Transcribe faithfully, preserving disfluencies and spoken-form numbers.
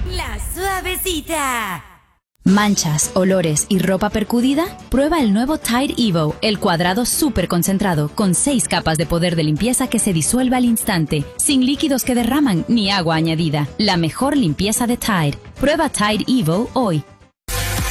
La Suavecita. ¿Manchas, olores y ropa percudida? Prueba el nuevo Tide Evo, el cuadrado súper concentrado, con seis capas de poder de limpieza que se disuelve al instante, sin líquidos que derraman ni agua añadida. La mejor limpieza de Tide. Prueba Tide Evo hoy.